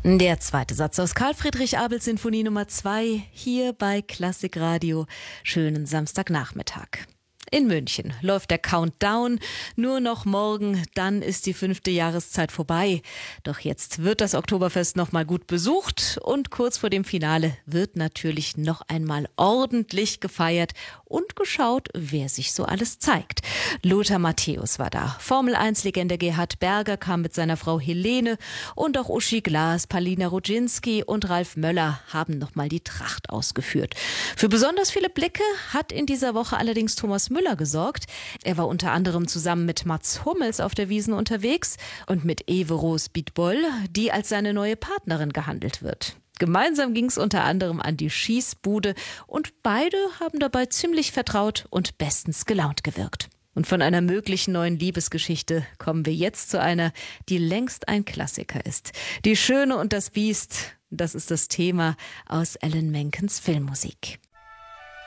Der zweite Satz aus Karl Friedrich Abels Sinfonie Nummer 2 hier bei Klassikradio. Schönen Samstagnachmittag. In München läuft der Countdown. Nur noch morgen, dann ist die 5. Jahreszeit vorbei. Doch jetzt wird das Oktoberfest noch mal gut besucht und kurz vor dem Finale wird natürlich noch einmal ordentlich gefeiert und geschaut, wer sich so alles zeigt. Lothar Matthäus war da. Formel-1-Legende Gerhard Berger kam mit seiner Frau Helene und auch Uschi Glas, Palina Roginski und Ralf Möller haben noch mal die Tracht ausgeführt. Für besonders viele Blicke hat in dieser Woche allerdings Thomas Müller gesorgt. Er war unter anderem zusammen mit Mats Hummels auf der Wiesn unterwegs und mit Ewe Bietboll, die als seine neue Partnerin gehandelt wird. Gemeinsam ging es unter anderem an die Schießbude und beide haben dabei ziemlich vertraut und bestens gelaunt gewirkt. Und von einer möglichen neuen Liebesgeschichte kommen wir jetzt zu einer, die längst ein Klassiker ist. Die Schöne und das Biest, das ist das Thema aus Alan Menkens Filmmusik.